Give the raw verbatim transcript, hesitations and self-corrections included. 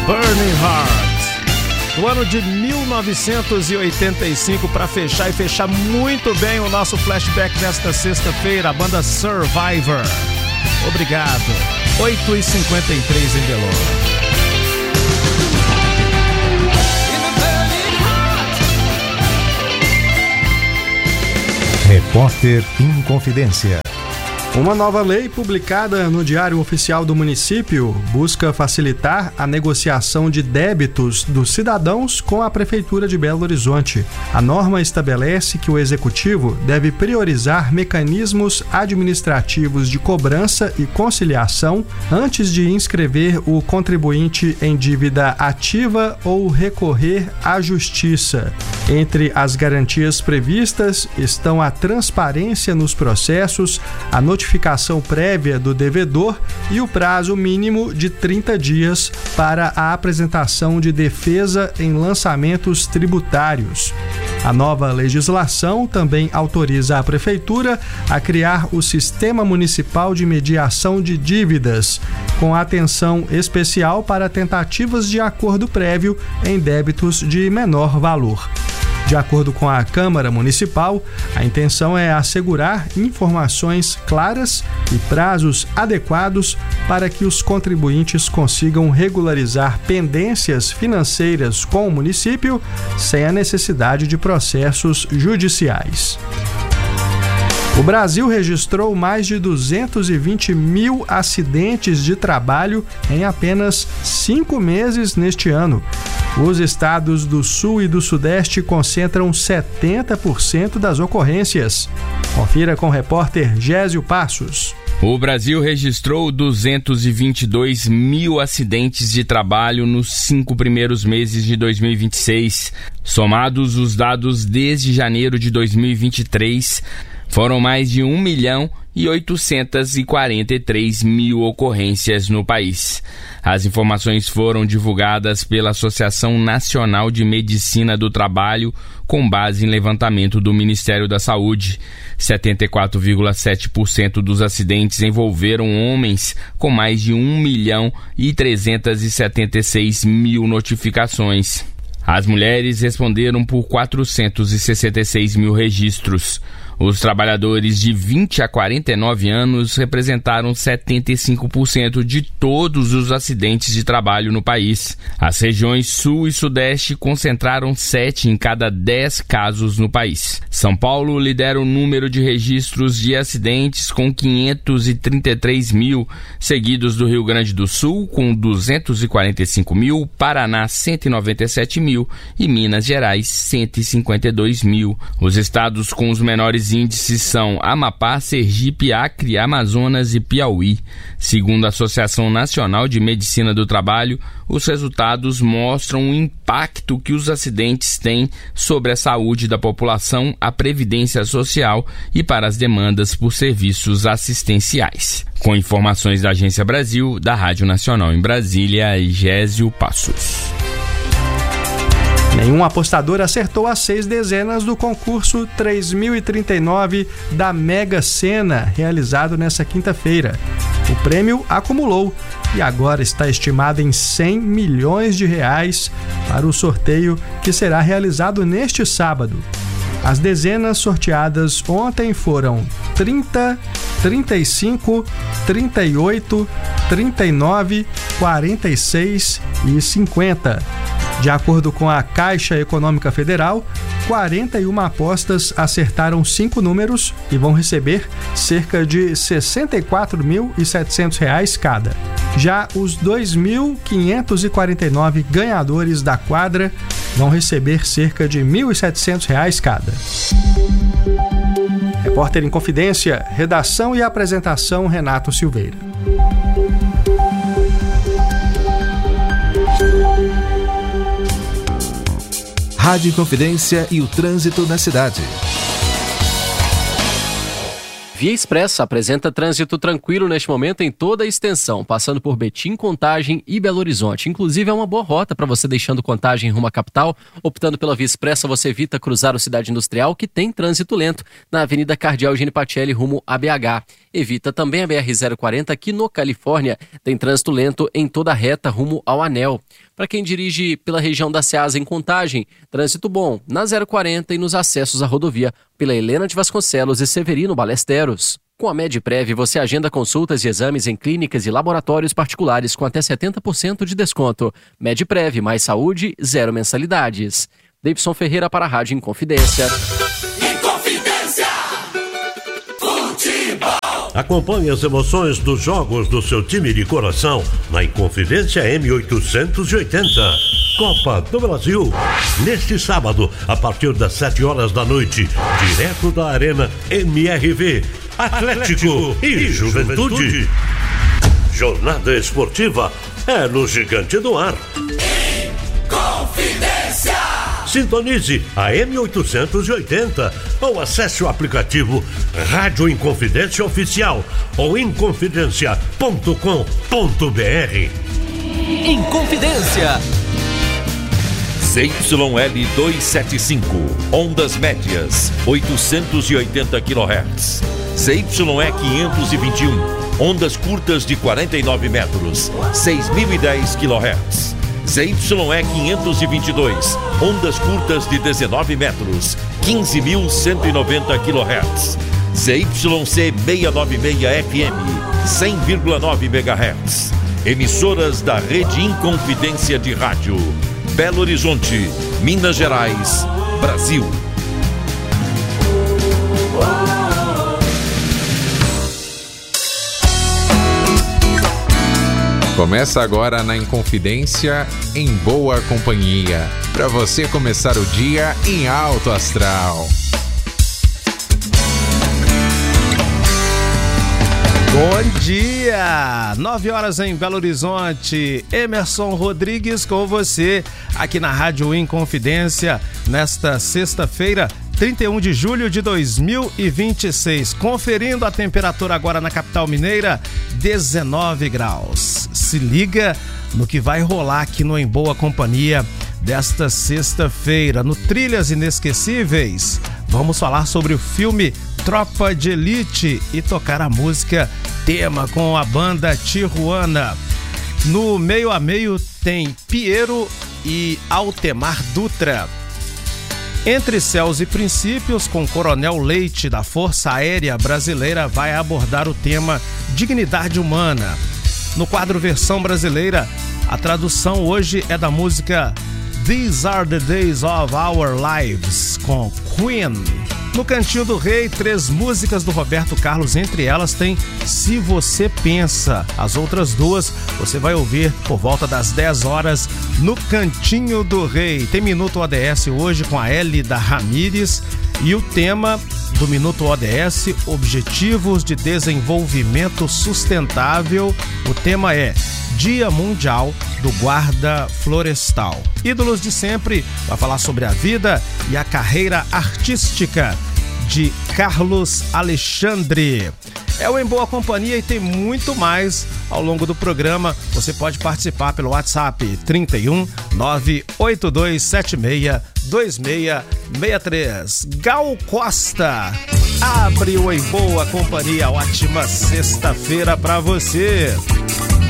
Burning Heart, do ano de mil novecentos e oitenta e cinco, para fechar e fechar muito bem o nosso flashback desta sexta-feira, a banda Survivor. Obrigado. oito e cinquenta e três em Belo. Repórter Inconfidência. Uma nova lei publicada no Diário Oficial do Município busca facilitar a negociação de débitos dos cidadãos com a Prefeitura de Belo Horizonte. A norma estabelece que o Executivo deve priorizar mecanismos administrativos de cobrança e conciliação antes de inscrever o contribuinte em dívida ativa ou recorrer à Justiça. Entre as garantias previstas estão a transparência nos processos, a notificação notificação prévia do devedor e o prazo mínimo de trinta dias para a apresentação de defesa em lançamentos tributários. A nova legislação também autoriza a Prefeitura a criar o Sistema Municipal de Mediação de Dívidas, com atenção especial para tentativas de acordo prévio em débitos de menor valor. De acordo com a Câmara Municipal, a intenção é assegurar informações claras e prazos adequados para que os contribuintes consigam regularizar pendências financeiras com o município sem a necessidade de processos judiciais. O Brasil registrou mais de duzentos e vinte mil acidentes de trabalho em apenas cinco meses neste ano. Os estados do Sul e do Sudeste concentram setenta por cento das ocorrências. Confira com o repórter Gésio Passos. O Brasil registrou duzentos e vinte e dois mil acidentes de trabalho nos cinco primeiros meses de dois mil e vinte e seis. Somados os dados desde janeiro de dois mil e vinte e três, foram mais de um milhão e oitocentos e quarenta e três mil ocorrências no país. As informações foram divulgadas pela Associação Nacional de Medicina do Trabalho, com base em levantamento do Ministério da Saúde. setenta e quatro vírgula sete por cento dos acidentes envolveram homens, com mais de um milhão e trezentos e setenta e seis mil notificações. As mulheres responderam por quatrocentos e sessenta e seis mil registros. Os trabalhadores de vinte a quarenta e nove anos representaram setenta e cinco por cento de todos os acidentes de trabalho no país. As regiões Sul e Sudeste concentraram sete em cada dez casos no país. São Paulo lidera o número de registros de acidentes com quinhentos e trinta e três mil, seguidos do Rio Grande do Sul com duzentos e quarenta e cinco mil, Paraná cento e noventa e sete mil e Minas Gerais cento e cinquenta e dois mil. Os estados com os menores índices são Amapá, Sergipe, Acre, Amazonas e Piauí. Segundo a Associação Nacional de Medicina do Trabalho, os resultados mostram o impacto que os acidentes têm sobre a saúde da população, a previdência social e para as demandas por serviços assistenciais. Com informações da Agência Brasil, da Rádio Nacional em Brasília, Gésio Passos. Nenhum apostador acertou as seis dezenas do concurso três mil e trinta e nove da Mega Sena, realizado nesta quinta-feira. O prêmio acumulou e agora está estimado em cem milhões de reais para o sorteio que será realizado neste sábado. As dezenas sorteadas ontem foram trinta, trinta e cinco, trinta e oito, trinta e nove, quarenta e seis e cinquenta. De acordo com a Caixa Econômica Federal, quarenta e uma apostas acertaram cinco números e vão receber cerca de sessenta e quatro mil e setecentos reais cada. Já os dois mil quinhentos e quarenta e nove ganhadores da quadra vão receber cerca de mil e setecentos reais cada. Repórter em Confidência, redação e apresentação Renato Silveira. Rádio Confidência e o trânsito na cidade. Via Expressa apresenta trânsito tranquilo neste momento em toda a extensão, passando por Betim, Contagem e Belo Horizonte. Inclusive é uma boa rota para você deixando Contagem rumo à capital. Optando pela Via Expressa, você evita cruzar o Cidade Industrial, que tem trânsito lento, na Avenida Cardeal Eugênio Pacelli rumo a B H. Evita também a B R zero quarenta, que no Califórnia tem trânsito lento em toda a reta rumo ao Anel. Para quem dirige pela região da Ceasa em Contagem, trânsito bom na zero quarenta e nos acessos à rodovia pela Helena de Vasconcelos e Severino Balesteros. Com a Medprev, você agenda consultas e exames em clínicas e laboratórios particulares com até setenta por cento de desconto. Medprev, mais saúde, zero mensalidades. Davidson Ferreira para a Rádio Inconfidência. Inconfidência! Futebol! Acompanhe as emoções dos jogos do seu time de coração na Inconfidência M oitocentos e oitenta. Copa do Brasil. Neste sábado, a partir das sete horas da noite, direto da Arena M R V. Atlético e Juventude. Jornada esportiva é no Gigante do Ar. Inconfidência! Sintonize a M oitocentos e oitenta ou acesse o aplicativo Rádio Inconfidência Oficial ou inconfidencia ponto com ponto b r. Inconfidência. Z Y L duzentos e setenta e cinco, ondas médias, oitocentos e oitenta quilohertz. Z Y E quinhentos e vinte e um, ondas curtas de quarenta e nove metros, seis mil e dez quilohertz. Z Y E quinhentos e vinte e dois, ondas curtas de dezenove metros, quinze mil cento e noventa quilohertz. Z Y C seiscentos e noventa e seis F M, cem vírgula nove megahertz. Emissoras da Rede Inconfidência de Rádio. Belo Horizonte, Minas Gerais, Brasil. Começa agora na Inconfidência, em boa companhia, para você começar o dia em alto astral. Bom dia! nove horas em Belo Horizonte. Emerson Rodrigues com você aqui na Rádio Inconfidência nesta sexta-feira, trinta e um de julho de dois mil e vinte e seis. Conferindo a temperatura agora na capital mineira, dezenove graus. Se liga no que vai rolar aqui no Em Boa Companhia desta sexta-feira. No Trilhas Inesquecíveis, vamos falar sobre o filme Tropa de Elite e tocar a música tema com a banda Tijuana. No Meio a Meio tem Piero e Altemar Dutra. Entre Céus e Princípios, com Coronel Leite da Força Aérea Brasileira, vai abordar o tema Dignidade Humana. No quadro Versão Brasileira, a tradução hoje é da música These Are the Days of Our Lives, com Queen. No Cantinho do Rei, três músicas do Roberto Carlos, entre elas tem Se Você Pensa. As outras duas você vai ouvir por volta das dez horas no Cantinho do Rei. Tem Minuto O D S hoje com a Hélida Ramírez e o tema do Minuto O D S, Objetivos de Desenvolvimento Sustentável. O tema é Dia Mundial do Guarda Florestal. Ídolos de Sempre vai falar sobre a vida e a carreira artística de Carlos Alexandre. É o Em Boa Companhia e tem muito mais ao longo do programa. Você pode participar pelo WhatsApp trinta e um, nove oito dois sete seis, dois seis seis três. Gal Costa abre o Em Boa Companhia. Ótima sexta-feira pra você.